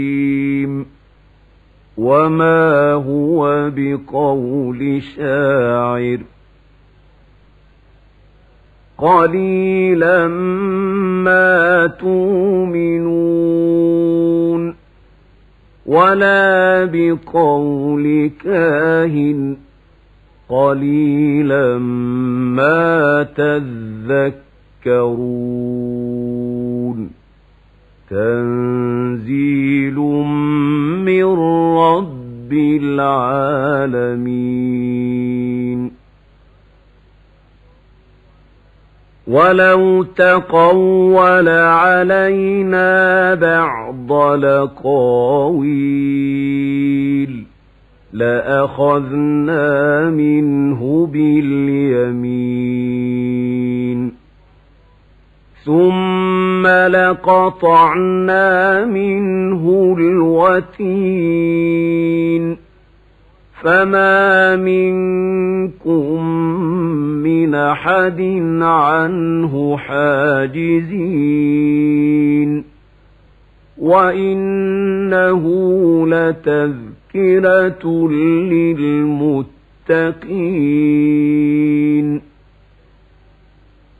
وما هو بقول شاعر قليلا ما تؤمنون ولا بقول كاهن قليلا ما تذكرون تنزيل من رب العالمين ولو تقول علينا بعض الأقاويل لأخذنا منه باليمين ثم لقطعنا منه الوتين فما منكم من أحد عنه حاجزين وإنه لتذكرة للمتقين